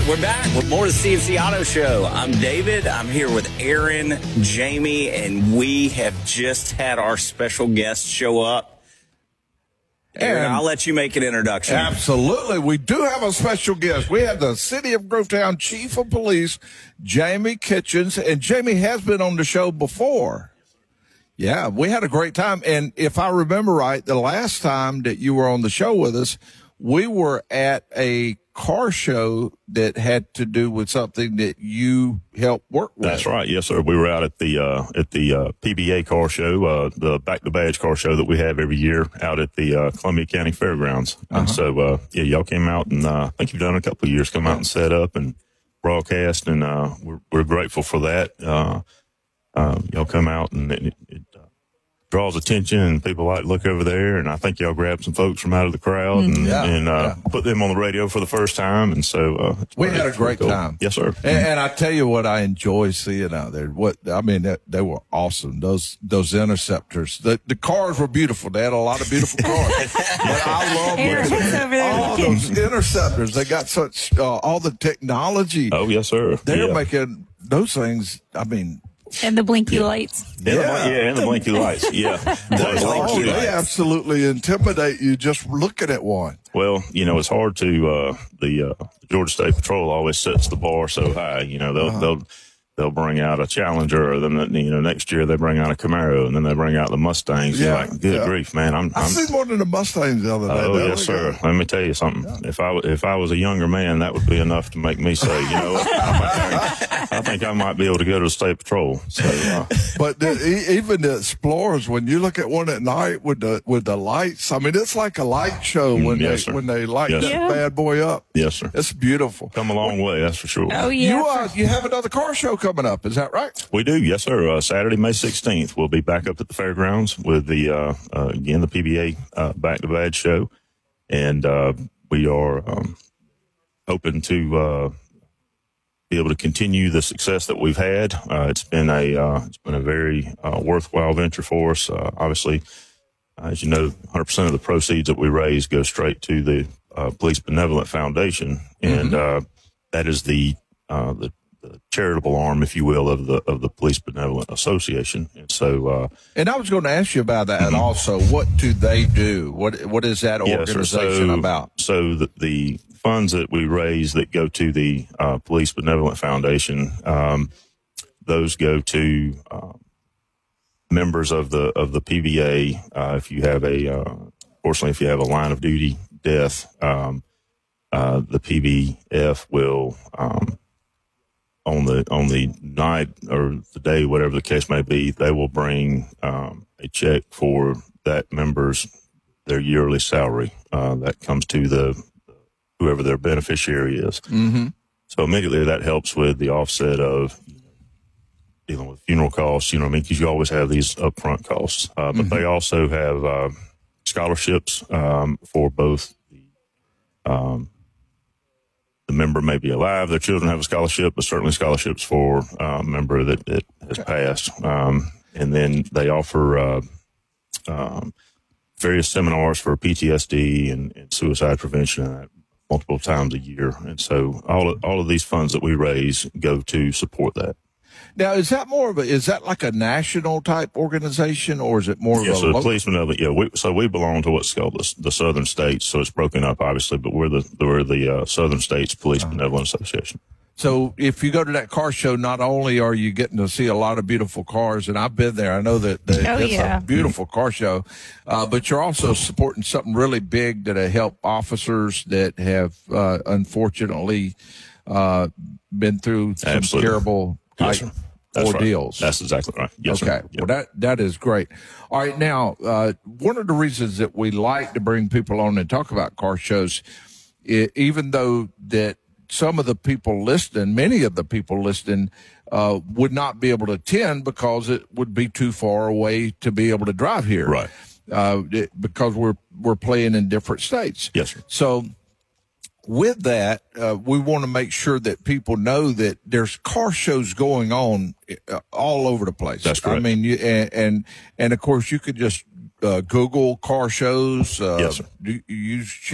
We're back with more of the CFC Auto Show. I'm David. I'm here with Aaron, Jamie, and we have just had our special guest show up. Aaron, I'll let you make an introduction. Absolutely. We do have a special guest. We have the City of Grovetown Chief of Police, Jamie Kitchens, and Jamie has been on the show before. Yeah, we had a great time. And if I remember right, the last time that you were on the show with us, we were at a car show that had to do with something that you helped work with. That's right. Yes, sir. We were out at the PBA car show, the Back to Badge car show that we have every year out at the Columbia County Fairgrounds. And so, y'all came out and I think you've done a couple of years, come out and set up and broadcast, and we're grateful for that. Y'all come out and it draws attention, and people like to look over there, and I think y'all grabbed some folks from out of the crowd and put them on the radio for the first time, and so we had a great time. Yes, sir. And I tell you what I enjoy seeing out there. They were awesome. Those interceptors. The cars were beautiful. They had a lot of beautiful cars. But I love all those interceptors. They got such all the technology. Oh, yes, sir. They're making those things. I mean. And the blinky lights. And the blinky lights. Yeah. They absolutely intimidate you just looking at one. Well, it's hard to, the Georgia State Patrol always sets the bar so high. They'll bring out a Challenger, or then, next year they bring out a Camaro, and then they bring out the Mustangs. Yeah. You're like, good grief, man. I've seen more than the Mustangs the other day. Oh, yes, sir. Let me tell you something. Yeah. If I was a younger man, that would be enough to make me say, I think I might be able to go to the State Patrol. So, but even the Explorers, when you look at one at night with the lights, I mean, it's like a light show when they light that bad boy up. Yes, sir. It's beautiful. Come a long way, that's for sure. Oh, yeah. You have another car show coming up, is that right? We do, yes, sir. Saturday, May 16th, we'll be back up at the fairgrounds with the again the PBA Back to Badge show, and we are hoping to be able to continue the success that we've had. It's been a very worthwhile venture for us. Obviously, as you know, 100% of the proceeds that we raise go straight to the Police Benevolent Foundation, and that is the charitable arm, if you will, of the Police Benevolent Association. And so, and I was going to ask you about that also. What do they do? What is that organization about? So the funds that we raise that go to the Police Benevolent Foundation, those go to members of the PBA. If you have fortunately, if you have a line of duty death, the PBF will. On the night or the day, whatever the case may be, they will bring a check for that their yearly salary that comes to whoever their beneficiary is. Mm-hmm. So immediately that helps with the offset of dealing with funeral costs. Because you always have these upfront costs. But they also have scholarships for both the member may be alive, their children have a scholarship, but certainly scholarships for a member that has passed. And then they offer various seminars for PTSD and suicide prevention multiple times a year. And so all of these funds that we raise go to support that. Now, is that like a national type organization, or is it more of a local? Police Benevolent, so we belong to what's called the Southern States, so it's broken up, obviously, but we're the Southern States Police Benevolent Association. So if you go to that car show, not only are you getting to see a lot of beautiful cars, and I've been there, I know that it's a beautiful car show, but you're also supporting something really big to help officers that have unfortunately been through some terrible ordeals. Right. That's exactly right. Yes, okay. Sir. Yep. Well, that is great. All right. Now, one of the reasons that we like to bring people on and talk about car shows, even though that some of the people listening, many of the people listening, would not be able to attend because it would be too far away to be able to drive here. Right. Because we're playing in different states. Yes, sir. So, with that, we want to make sure that people know that there's car shows going on all over the place. That's correct. I mean, and of course, you could just Google car shows. Yes, sir. Use